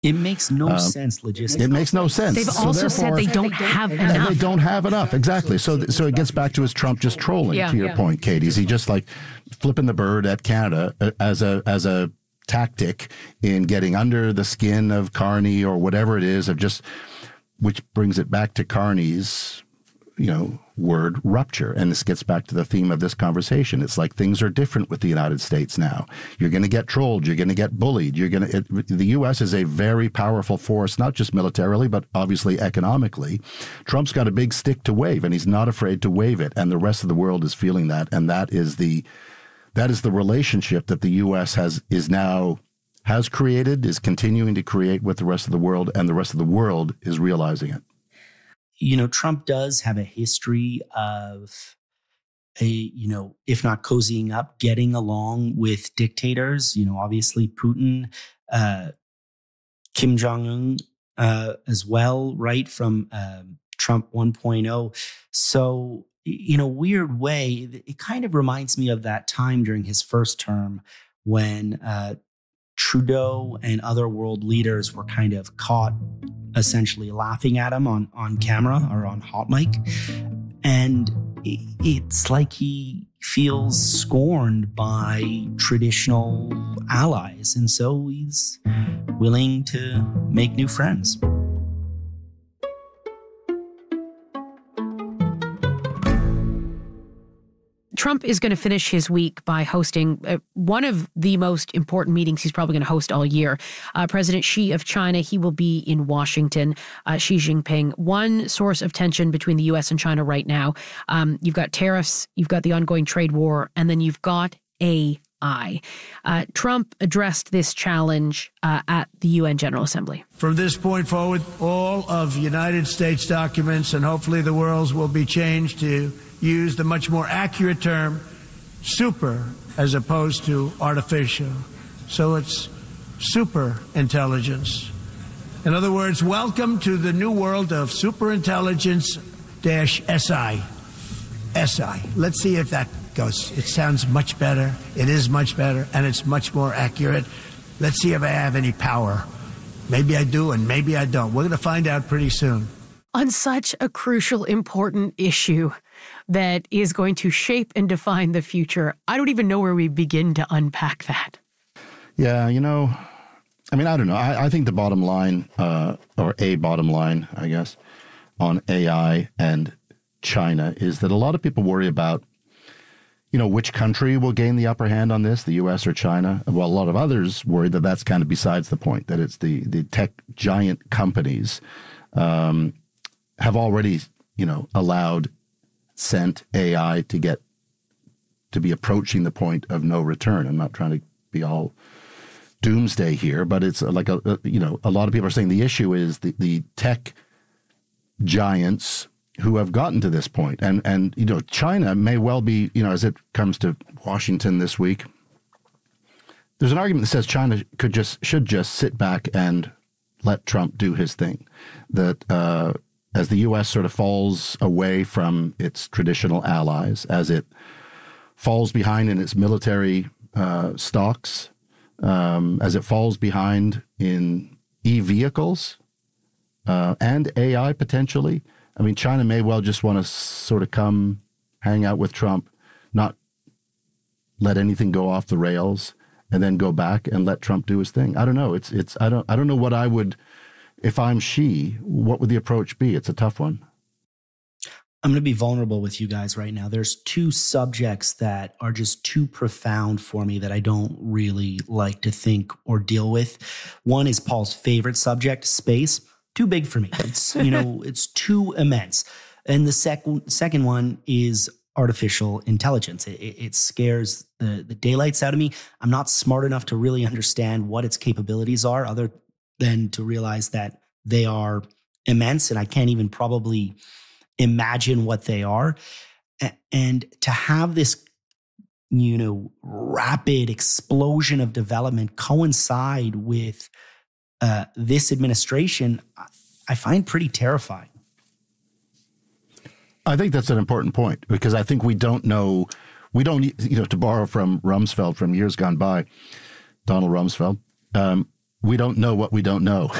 It makes no sense logistically. It makes no sense. They've also said they don't have enough. And they don't have enough, exactly. So it gets back to his Trump just trolling, to your point, Katie. Is he just like flipping the bird at Canada as a tactic in getting under the skin of Carney or whatever it is, which brings it back to Carney's, word rupture. And this gets back to the theme of this conversation. It's like things are different with the United States now. You're going to get trolled. You're going to get bullied. The U.S. is a very powerful force, not just militarily, but obviously economically. Trump's got a big stick to wave, and he's not afraid to wave it. And the rest of the world is feeling that. And that is the relationship that the U.S. has created, is continuing to create with the rest of the world, and the rest of the world is realizing it. Trump does have a history of if not cozying up, getting along with dictators. Obviously Putin, Kim Jong-un as well, right, from Trump 1.0. So, in a weird way, it kind of reminds me of that time during his first term when Trudeau and other world leaders were kind of caught essentially laughing at him on camera or on hot mic. And it's like he feels scorned by traditional allies. And so he's willing to make new friends. Trump is going to finish his week by hosting one of the most important meetings he's probably going to host all year. President Xi of China, he will be in Washington. Xi Jinping, one source of tension between the U.S. and China right now. You've got tariffs, you've got the ongoing trade war, and then you've got AI. Trump addressed this challenge at the UN General Assembly. From this point forward, all of United States documents and hopefully the world's will be changed to use the much more accurate term super as opposed to artificial. So it's super intelligence. In other words, welcome to the new world of superintelligence-SI. SI. Let's see if that goes. It sounds much better. It is much better, and it's much more accurate. Let's see if I have any power. Maybe I do, and maybe I don't. We're going to find out pretty soon. On such a crucial, important issue that is going to shape and define the future, I don't even know where we begin to unpack that. Yeah, I don't know. I think the bottom line, or a bottom line, I guess, on AI and China is that a lot of people worry about, which country will gain the upper hand on this, the U.S. or China. Well, a lot of others worry that that's kind of besides the point, that it's the tech giant companies have already, sent AI to be approaching the point of no return. I'm not trying to be all doomsday here, but it's like a lot of people are saying the issue is the tech giants who have gotten to this point. And China may well be, as it comes to Washington this week, there's an argument that says China should just sit back and let Trump do his thing. That as the U.S. sort of falls away from its traditional allies, as it falls behind in its military stocks, as it falls behind in e-vehicles and AI potentially, China may well just want to sort of come hang out with Trump, not let anything go off the rails, and then go back and let Trump do his thing. I don't know. I don't know what I would, if I'm Xi, what would the approach be? It's a tough one. I'm going to be vulnerable with you guys right now. There's two subjects that are just too profound for me that I don't really like to think or deal with. One is Paul's favorite subject, space. Too big for me. It's, it's too immense. And the second one is artificial intelligence. It scares the daylights out of me. I'm not smart enough to really understand what its capabilities are, other than to realize that they are immense, and I can't even probably imagine what they are. And to have this, rapid explosion of development coincide with this administration, I find pretty terrifying. I think that's an important point, because I think we don't, to borrow from Rumsfeld from years gone by, Donald Rumsfeld, we don't know what we don't know.